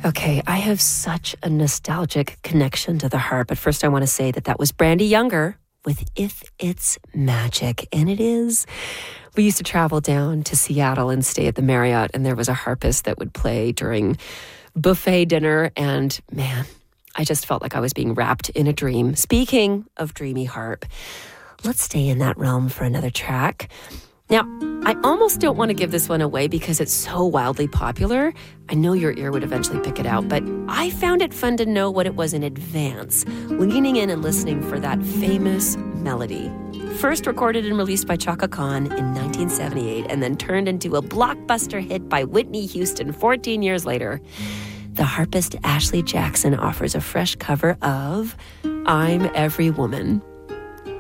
Okay, I have such a nostalgic connection to the harp. But first, I want to say that was Brandy Younger with If It's Magic. And it is. We used to travel down to Seattle and stay at the Marriott, and there was a harpist that would play during buffet dinner. And man, I just felt like I was being wrapped in a dream. Speaking of dreamy harp, let's stay in that realm for another track. Now, I almost don't want to give this one away because it's so wildly popular. I know your ear would eventually pick it out, but I found it fun to know what it was in advance, leaning in and listening for that famous melody. First recorded and released by Chaka Khan in 1978 and then turned into a blockbuster hit by Whitney Houston 14 years later. The harpist Ashley Jackson offers a fresh cover of I'm Every Woman.